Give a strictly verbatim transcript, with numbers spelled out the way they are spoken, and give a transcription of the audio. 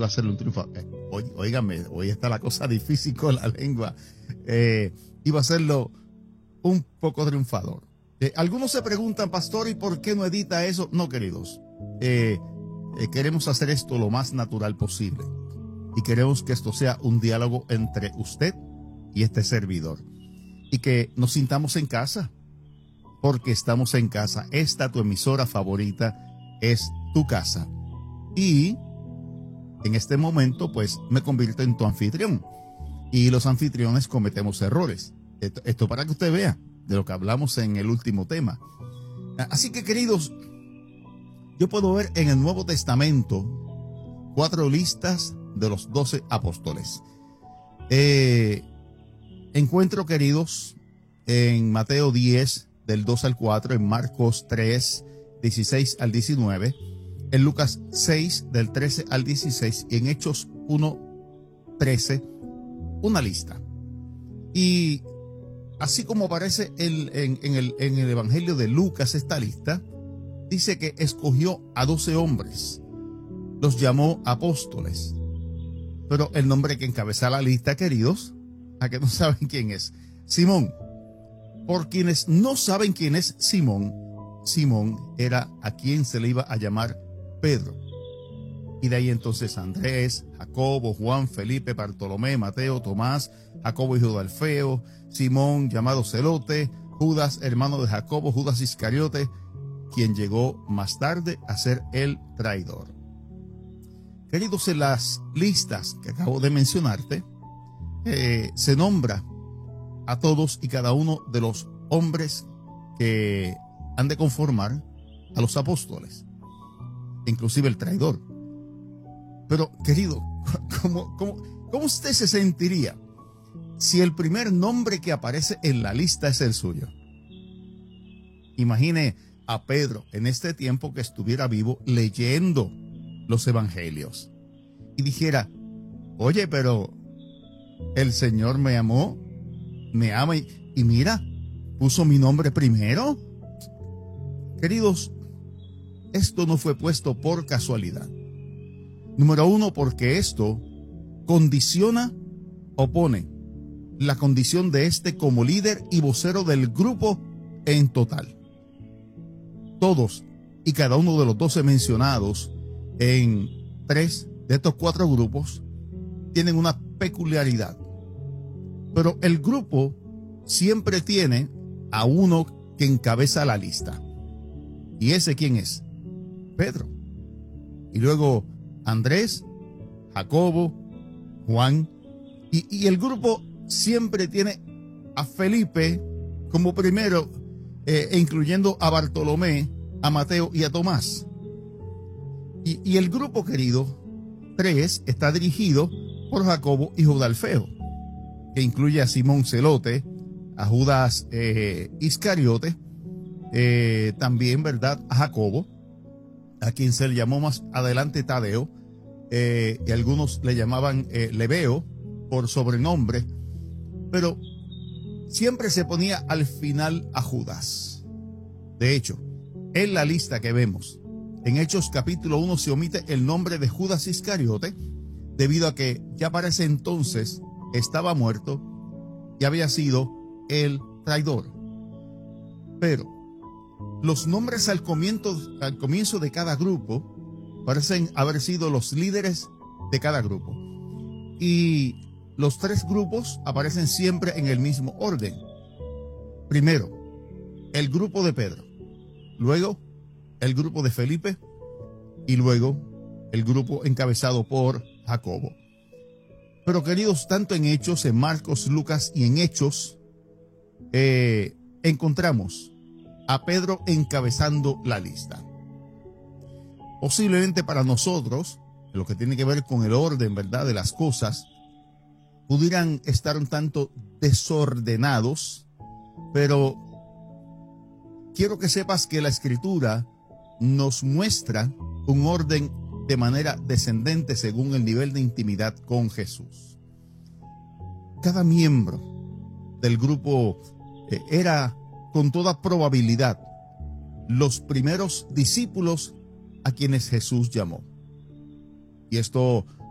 iba a ser un triunfador. Eh, óigame, hoy está la cosa difícil con la lengua. Eh, iba a serlo un poco triunfador. Eh, algunos se preguntan, pastor, ¿y por qué no edita eso? No, queridos. Eh, eh, queremos hacer esto lo más natural posible. Y queremos que esto sea un diálogo entre usted y este servidor. Y que nos sintamos en casa. Porque estamos en casa. Esta, tu emisora favorita, es tu casa. Y en este momento, pues, me convierto en tu anfitrión. Y los anfitriones cometemos errores. Esto, esto para que usted vea de lo que hablamos en el último tema. Así que, queridos, yo puedo ver en el Nuevo Testamento cuatro listas de los doce apóstoles. Eh, encuentro, queridos, en Mateo diez, del dos al cuatro, en Marcos tres, dieciséis al diecinueve, en Lucas seis, del trece al dieciséis, y en Hechos uno, trece, una lista. Y así como aparece el, en, en, el, en el Evangelio de Lucas esta lista, dice que escogió a doce hombres, los llamó apóstoles. Pero el nombre que encabeza la lista, queridos, a que no saben quién es, Simón. Por quienes no saben quién es Simón, Simón era a quien se le iba a llamar Pedro. Y de ahí entonces Andrés, Jacobo, Juan, Felipe, Bartolomé, Mateo, Tomás, Jacobo hijo de Alfeo, Simón llamado Celote, Judas hermano de Jacobo, Judas Iscariote, quien llegó más tarde a ser el traidor. Queridos, en las listas que acabo de mencionarte, eh, se nombra a todos y cada uno de los hombres que han de conformar a los apóstoles, inclusive el traidor. Pero, querido, ¿cómo, cómo, cómo usted se sentiría si el primer nombre que aparece en la lista es el suyo? Imagine a Pedro en este tiempo que estuviera vivo leyendo los evangelios y dijera, oye, pero el Señor me amó, me ama y, y mira, puso mi nombre primero. Queridos, esto no fue puesto por casualidad. Número uno, porque esto condiciona o pone la condición de este como líder y vocero del grupo en total. Todos y cada uno de los doce mencionados en tres de estos cuatro grupos tienen una peculiaridad. Pero el grupo siempre tiene a uno que encabeza la lista. ¿Y ese quién es? Pedro. Y luego Andrés, Jacobo, Juan. Y, y el grupo siempre tiene a Felipe como primero, eh, incluyendo a Bartolomé, a Mateo y a Tomás. Y, y el grupo, querido, tres, está dirigido por Jacobo, hijo de Alfeo, que incluye a Simón Celote, a Judas eh, Iscariote, eh, también, ¿verdad?, a Jacobo, a quien se le llamó más adelante Tadeo, eh, y algunos le llamaban eh, Lebeo por sobrenombre, pero siempre se ponía al final a Judas. De hecho, en la lista que vemos en Hechos capítulo uno se omite el nombre de Judas Iscariote, debido a que ya para ese entonces estaba muerto y había sido el traidor. Pero los nombres al comienzo, al comienzo de cada grupo parecen haber sido los líderes de cada grupo. Y los tres grupos aparecen siempre en el mismo orden. Primero, el grupo de Pedro. Luego, el grupo de Felipe. Y luego, el grupo encabezado por Jacobo. Pero, queridos, tanto en Hechos, en Marcos, Lucas y en Hechos, eh, encontramos a Pedro encabezando la lista. Posiblemente para nosotros, en lo que tiene que ver con el orden, ¿verdad?, de las cosas, pudieran estar un tanto desordenados, pero quiero que sepas que la Escritura nos muestra un orden de manera descendente según el nivel de intimidad con Jesús. Cada miembro del grupo eh, era con toda probabilidad los primeros discípulos a quienes Jesús llamó. Y esto